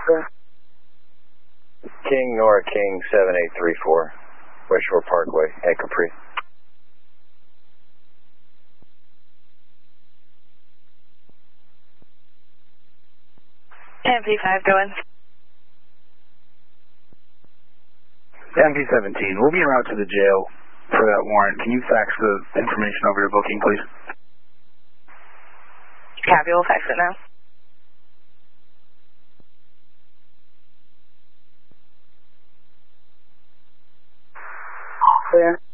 Clear. King Nora King 7834, West Shore Parkway at Capri. MP5 going. MP17, we'll be en route to the jail for that warrant. Can you fax the information over your booking, please? Copy, we'll fax it now. Clear.